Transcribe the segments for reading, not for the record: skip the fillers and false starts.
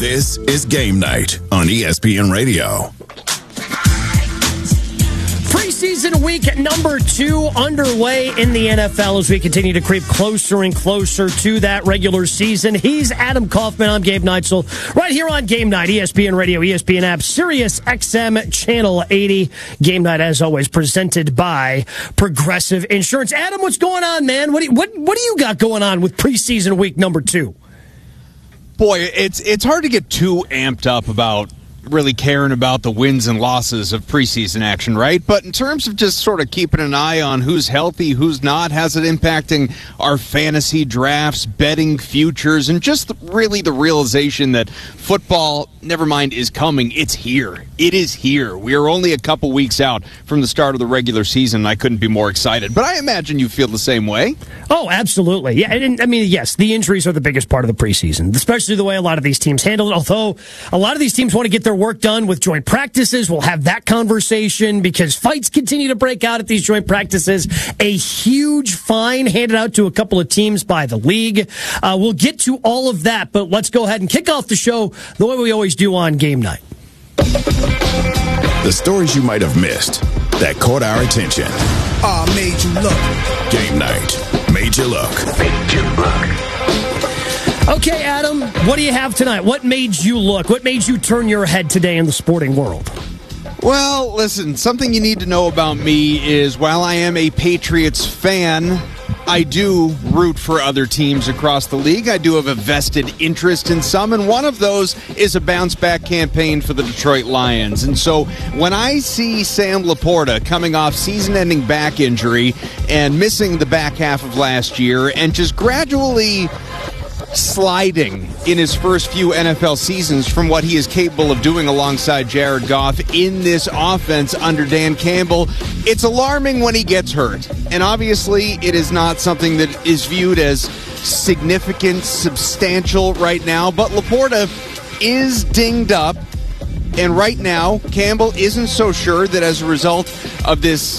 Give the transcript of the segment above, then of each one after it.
This is Game Night on ESPN Radio. Preseason week number 2 underway in the NFL as we continue to creep closer and closer to that regular season. He's Adam Kaufman. I'm Gabe Neitzel. Right here on Game Night, ESPN Radio, ESPN app, Sirius XM Channel 80. Game Night, as always, presented by Progressive Insurance. Adam, what's going on, man? What do you got going on with preseason week number 2? Boy, it's hard to get too amped up about really caring about the wins and losses of preseason action, right? But in terms of just sort of keeping an eye on who's healthy, who's not, how's it impacting our fantasy drafts, betting futures, and just really the realization that football, never mind, is coming. It's here. It is here. We are only a couple weeks out from the start of the regular season, and I couldn't be more excited. But I imagine you feel the same way. Oh, absolutely. Yeah, I mean, yes, the injuries are the biggest part of the preseason, especially the way a lot of these teams handle it. Although a lot of these teams want to get their work done with joint practices. We'll have that conversation because fights continue to break out at these joint practices. A huge fine handed out to a couple of teams by the league. We'll get to all of that, but let's go ahead and kick off the show the way we always do on Game Night. The stories you might have missed that caught our attention. Made you look. Game Night made you look. Made you look. Okay, Adam, what do you have tonight? What made you look? What made you turn your head today in the sporting world? Well, listen, something you need to know about me is while I am a Patriots fan, I do root for other teams across the league. I do have a vested interest in some, and one of those is a bounce-back campaign for the Detroit Lions. And so when I see Sam Laporta coming off season-ending back injury and missing the back half of last year and just gradually sliding in his first few NFL seasons from what he is capable of doing alongside Jared Goff in this offense under Dan Campbell, it's alarming when he gets hurt. And obviously, it is not something that is viewed as significant, substantial right now, but Laporta is dinged up. And right now, Campbell isn't so sure that as a result of this,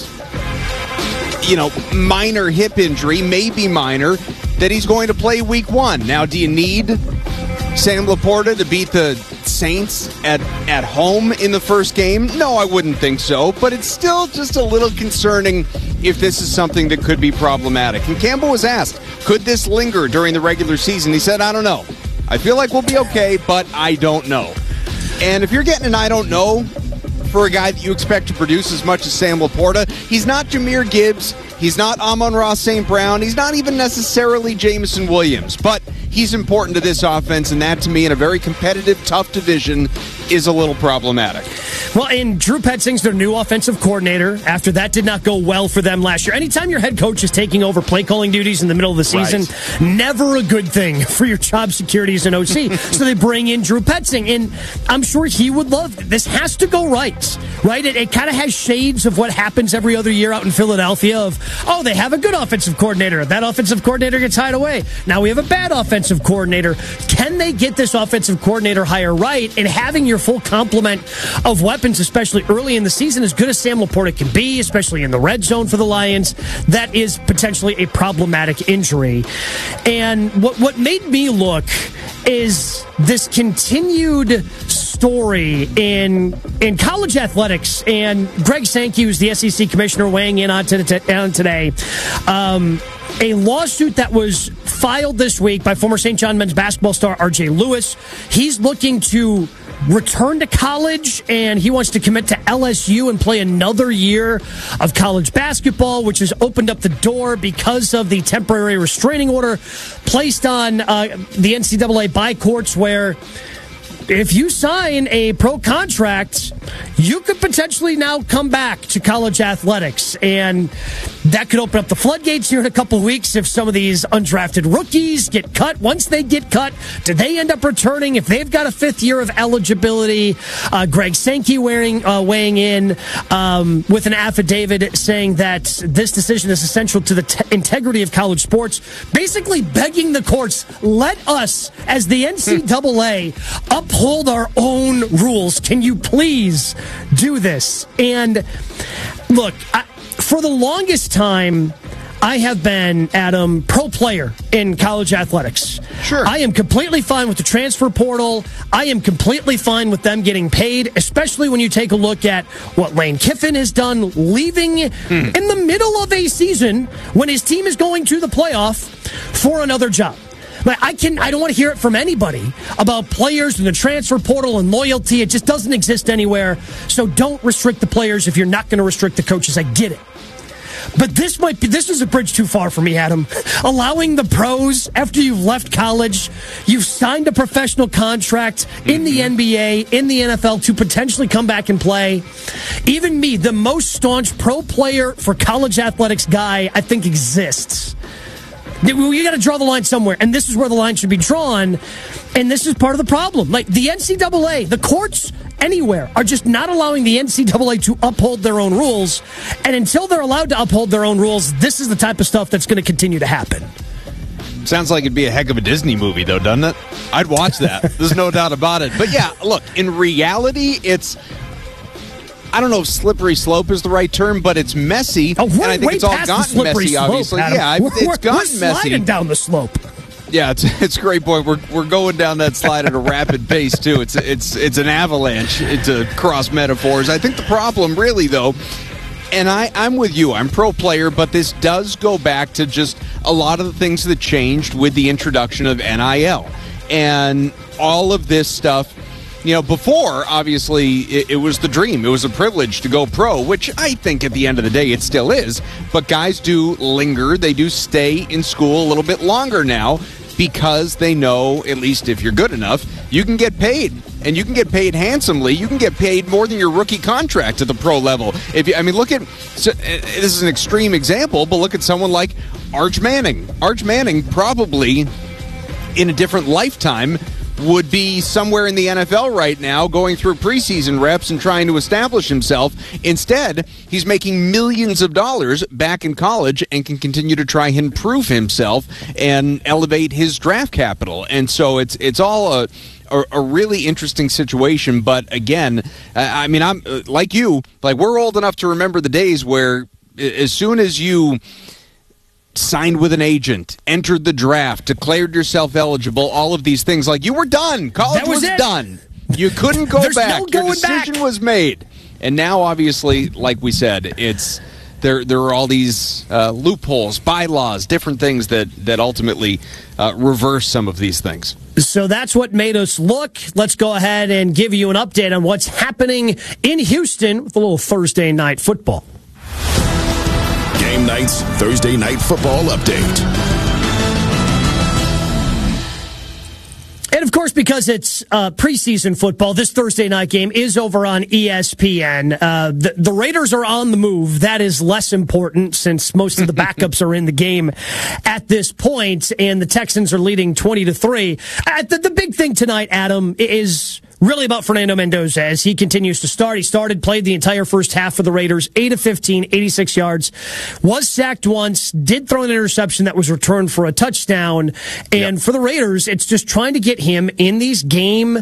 minor hip injury, maybe minor, that he's going to play week 1. Now, do you need Sam Laporta to beat the Saints at home in the first game? No, I wouldn't think so, but it's still just a little concerning if this is something that could be problematic. And Campbell was asked, could this linger during the regular season? He said, I don't know. I feel like we'll be okay, but I don't know. And if you're getting an I don't know for a guy that you expect to produce as much as Sam Laporta, he's not Jahmyr Gibbs. He's not Amon-Ra St. Brown. He's not even necessarily Jameson Williams. But he's important to this offense, and that, to me, in a very competitive, tough division, is a little problematic. Well, and Drew Petzing's their new offensive coordinator. After that did not go well for them last year. Anytime your head coach is taking over play calling duties in the middle of the season, never a good thing for your job security as an OC. So they bring in Drew Petzing, and I'm sure he would love it. This has to go right? It kind of has shades of what happens every other year out in Philadelphia of, they have a good offensive coordinator. That offensive coordinator gets hired away. Now we have a bad offensive coordinator. Can they get this offensive coordinator hire right? And having your full complement of weapons, especially early in the season, as good as Sam Laporta can be, especially in the red zone for the Lions, that is potentially a problematic injury. And what made me look is this continued story in college athletics, and Greg Sankey, who's the SEC commissioner, weighing in on today. A lawsuit that was filed this week by former St. John men's basketball star R.J. Lewis. He's looking to return to college, and he wants to commit to LSU and play another year of college basketball, which has opened up the door because of the temporary restraining order placed on the NCAA by courts, where if you sign a pro contract, you could potentially now come back to college athletics. And that could open up the floodgates here in a couple of weeks if some of these undrafted rookies get cut. Once they get cut, do they end up returning? If they've got a 5th year of eligibility, Greg Sankey weighing in with an affidavit saying that this decision is essential to the integrity of college sports, basically begging the courts, let us, as the NCAA, uphold our own rules. Can you please do this? And look, for the longest time, I have been, Adam, pro player in college athletics. Sure. I am completely fine with the transfer portal. I am completely fine with them getting paid, especially when you take a look at what Lane Kiffin has done, leaving in the middle of a season when his team is going to the playoff for another job. But I don't want to hear it from anybody about players and the transfer portal and loyalty. It just doesn't exist anywhere. So don't restrict the players if you're not going to restrict the coaches. I get it. But this is a bridge too far for me, Adam. Allowing the pros, after you've left college, you've signed a professional contract in the NBA, in the NFL, to potentially come back and play. Even me, the most staunch pro player for college athletics guy, I think exists. You got to draw the line somewhere, and this is where the line should be drawn, and this is part of the problem. Like the NCAA, the courts anywhere are just not allowing the NCAA to uphold their own rules, and until they're allowed to uphold their own rules, this is the type of stuff that's going to continue to happen. Sounds like it'd be a heck of a Disney movie, though, doesn't it? I'd watch that. There's no doubt about it. But yeah, look, in reality, it's... I don't know if slippery slope is the right term, but it's messy, and I think it's all gotten messy, slope, obviously. Adam. Yeah, it's gotten we're messy. Sliding down the slope. Yeah, it's great, boy. We're going down that slide at a rapid pace too. It's an avalanche. To cross metaphors. I think the problem, really, though, and I'm with you. I'm pro player, but this does go back to just a lot of the things that changed with the introduction of NIL and all of this stuff. You know, before, obviously, it was the dream. It was a privilege to go pro, which I think at the end of the day it still is. But guys do linger. They do stay in school a little bit longer now because they know, at least if you're good enough, you can get paid. And you can get paid handsomely. You can get paid more than your rookie contract at the pro level. Look at, this is an extreme example, but look at someone like Arch Manning. Arch Manning probably, in a different lifetime, would be somewhere in the NFL right now going through preseason reps and trying to establish himself. Instead, he's making millions of dollars back in college and can continue to try and prove himself and elevate his draft capital. And so it's all a really interesting situation. But again, I'm like you, we're old enough to remember the days where as soon as you signed with an agent, entered the draft, declared yourself eligible, all of these things, you were done. College was done. You couldn't go back. No going Your decision back. was made. And now, obviously, like we said, it's there are all these loopholes, bylaws, different things that ultimately reverse some of these things. So that's what made us look. Let's go ahead and give you an update on what's happening in Houston with a little Thursday night football. Game Night's Thursday Night Football Update. And, of course, because it's preseason football, this Thursday night game is over on ESPN. The Raiders are on the move. That is less important since most of the backups are in the game at this point, and the Texans are leading 20-3. The big thing tonight, Adam, is really about Fernando Mendoza as he continues to start. He played the entire first half for the Raiders, 8 of 15, 86 yards, was sacked once, did throw an interception that was returned for a touchdown. And for the Raiders, it's just trying to get him in these game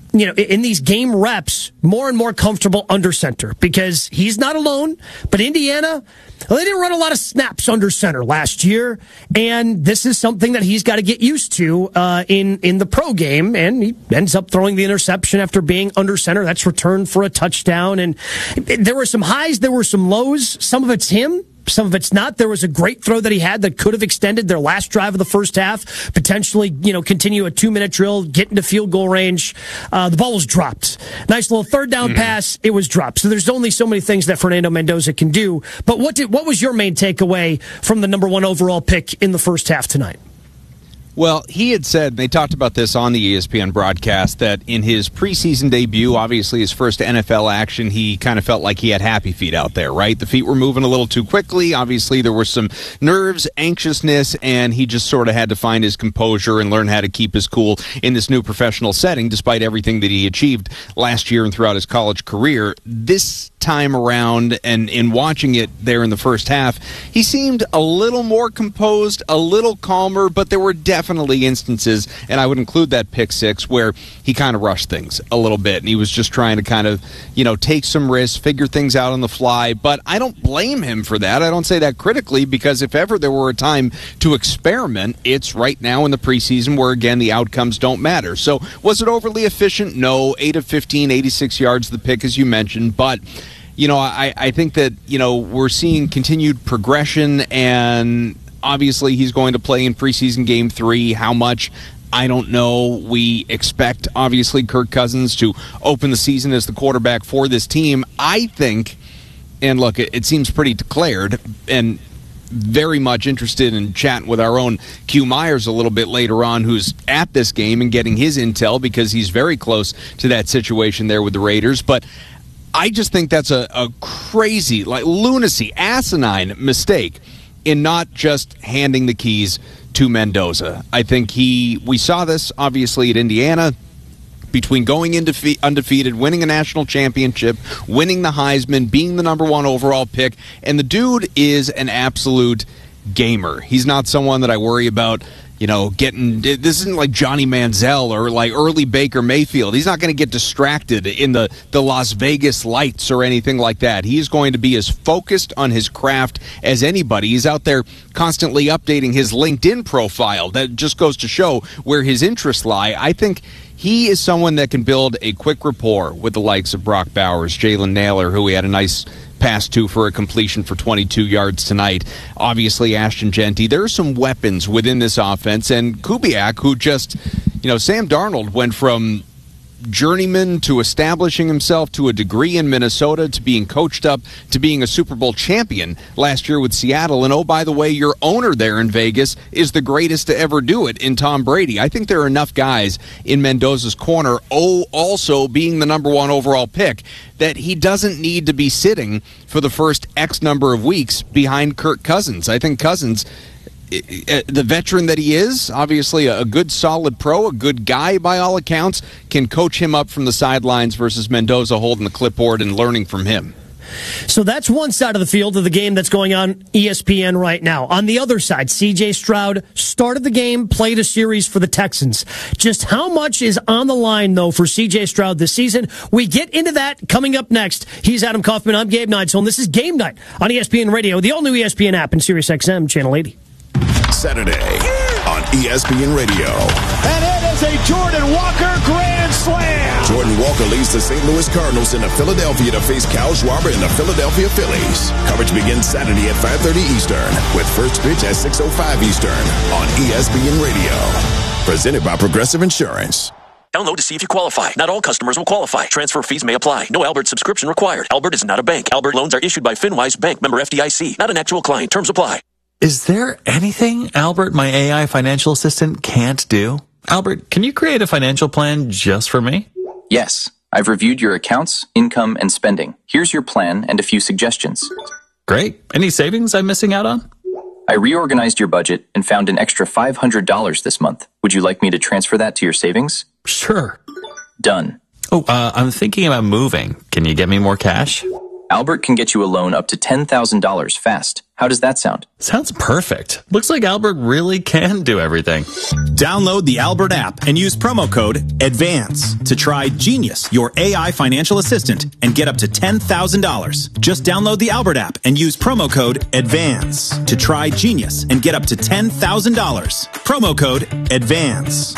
reps more and more comfortable under center because he's not alone. But Indiana, they didn't run a lot of snaps under center last year, and this is something that he's got to get used to in the pro game, and he ends up throwing the interception after being under center. That's returned for a touchdown, and there were some highs, there were some lows. Some of it's him. Some of it's not. There was a great throw that he had that could have extended their last drive of the first half, potentially, continue a 2-minute drill, get into field goal range. The ball was dropped. Nice little third down pass. It was dropped. So there's only so many things that Fernando Mendoza can do. But what was your main takeaway from the number 1 overall pick in the first half tonight? Well, he had said, they talked about this on the ESPN broadcast, that in his preseason debut, obviously his first NFL action, he kind of felt like he had happy feet out there, right? The feet were moving a little too quickly. Obviously, there were some nerves, anxiousness, and he just sort of had to find his composure and learn how to keep his cool in this new professional setting, despite everything that he achieved last year and throughout his college career. This time around, and in watching it there in the first half, he seemed a little more composed, a little calmer, but there were definitely instances, and I would include that pick six, where he kind of rushed things a little bit, and he was just trying to kind of, take some risks, figure things out on the fly. But I don't blame him for that. I don't say that critically, because if ever there were a time to experiment, it's right now in the preseason, where, again, the outcomes don't matter. So was it overly efficient? No. 8 of 15, 86 yards, the pick, as you mentioned. But, I think that, we're seeing continued progression, and obviously he's going to play in preseason game 3. How much? I don't know. We expect, obviously, Kirk Cousins to open the season as the quarterback for this team. I think, and look, it seems pretty declared, and very much interested in chatting with our own Q Myers a little bit later on, who's at this game and getting his intel, because he's very close to that situation there with the Raiders. But I just think that's a crazy, lunacy, asinine mistake in not just handing the keys to Mendoza. I think we saw this, obviously, at Indiana, between going undefeated, winning a national championship, winning the Heisman, being the number 1 overall pick, and the dude is an absolute gamer. He's not someone that I worry about, this isn't like Johnny Manziel or like early Baker Mayfield. He's not going to get distracted in the Las Vegas lights or anything like that. He is going to be as focused on his craft as anybody. He's out there constantly updating his LinkedIn profile. That just goes to show where his interests lie. I think he is someone that can build a quick rapport with the likes of Brock Bowers, Jalen Naylor, who he had a nice pass to for a completion for 22 yards tonight. Obviously, Ashton Genty. There are some weapons within this offense. And Kubiak, who just, Sam Darnold went from journeyman to establishing himself to a degree in Minnesota, to being coached up to being a Super Bowl champion last year with Seattle. And oh, by the way, your owner there in Vegas is the greatest to ever do it in Tom Brady. I think there are enough guys in Mendoza's corner, also being the number 1 overall pick, that he doesn't need to be sitting for the first X number of weeks behind Kirk Cousins. I think Cousins, the veteran that he is, obviously a good solid pro, a good guy by all accounts, can coach him up from the sidelines versus Mendoza holding the clipboard and learning from him. So that's one side of the field of the game that's going on ESPN right now. On the other side, C.J. Stroud started the game, played a series for the Texans. Just how much is on the line, though, for C.J. Stroud this season? We get into that coming up next. He's Adam Kaufman. I'm Gabe Neitzel, and this is Game Night on ESPN Radio, the all-new ESPN app, and SiriusXM Channel 80. Saturday on ESPN Radio. And it is a Jordan Walker grand slam. Jordan Walker leads the St. Louis Cardinals into Philadelphia to face Kyle Schwarber and the Philadelphia Phillies. Coverage begins Saturday at 5:30 Eastern, with first pitch at 6:05 Eastern on ESPN Radio. Presented by Progressive Insurance. Download to see if you qualify. Not all customers will qualify. Transfer fees may apply. No Albert subscription required. Albert is not a bank. Albert loans are issued by FinWise Bank, member FDIC. Not an actual client. Terms apply. Is there anything Albert, my AI financial assistant, can't do? Albert, can you create a financial plan just for me? Yes. I've reviewed your accounts, income, and spending. Here's your plan and a few suggestions. Great. Any savings I'm missing out on? I reorganized your budget and found an extra $500 this month. Would you like me to transfer that to your savings? Sure. Done. Oh, I'm thinking about moving. Can you get me more cash? Albert can get you a loan up to $10,000 fast. How does that sound? Sounds perfect. Looks like Albert really can do everything. Download the Albert app and use promo code ADVANCE to try Genius, your AI financial assistant, and get up to $10,000. Just download the Albert app and use promo code ADVANCE to try Genius and get up to $10,000. Promo code ADVANCE.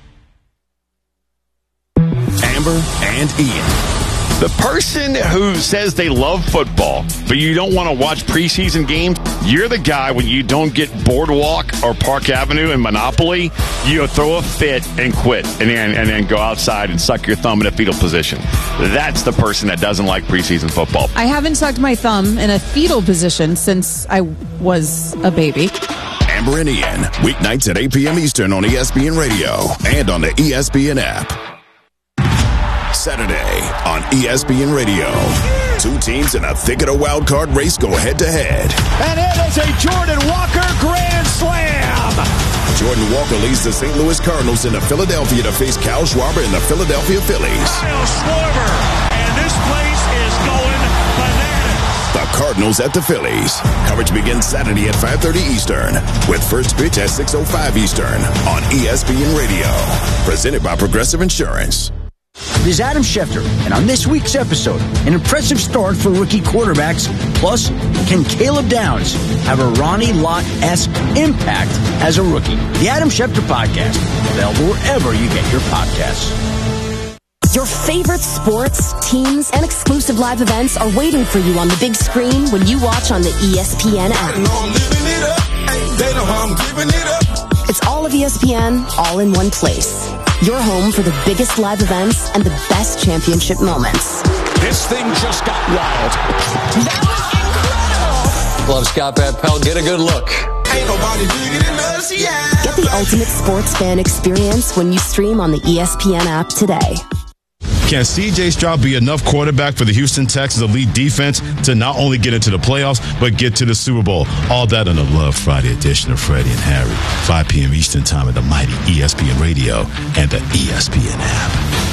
Amber and Ian. The person who says they love football, but you don't want to watch preseason games, you're the guy when you don't get Boardwalk or Park Avenue and Monopoly, you throw a fit and quit and then go outside and suck your thumb in a fetal position. That's the person that doesn't like preseason football. I haven't sucked my thumb in a fetal position since I was a baby. Amber and Ian, weeknights at 8 p.m. Eastern on ESPN Radio and on the ESPN app. Saturday on ESPN Radio. Two teams in a thick of the wild card race go head-to-head. And it is a Jordan Walker grand slam. Jordan Walker leads the St. Louis Cardinals into Philadelphia to face Kyle Schwarber and the Philadelphia Phillies. Kyle Schwarber, and this place is going The Cardinals at the Phillies. Coverage begins Saturday at 5:30 Eastern with first pitch at 6:05 Eastern on ESPN Radio. Presented by Progressive Insurance. This is Adam Schefter, and on this week's episode, an impressive start for rookie quarterbacks. Plus, can Caleb Downs have a Ronnie Lott-esque impact as a rookie? The Adam Schefter Podcast, available wherever you get your podcasts. Your favorite sports, teams, and exclusive live events are waiting for you on the big screen when you watch on the ESPN app. They know I'm giving it up. It's all of ESPN, all in one place. Your home for the biggest live events and the best championship moments. This thing just got wild. That was incredible. Love Scott Van Pelt. Get a good look. Ain't nobody bigger than us, yeah. Get the ultimate sports fan experience when you stream on the ESPN app today. Can C.J. Stroud be enough quarterback for the Houston Texans elite defense to not only get into the playoffs, but get to the Super Bowl? All that on the Love Friday edition of Freddie and Harry, 5 p.m. Eastern time at the mighty ESPN Radio and the ESPN app.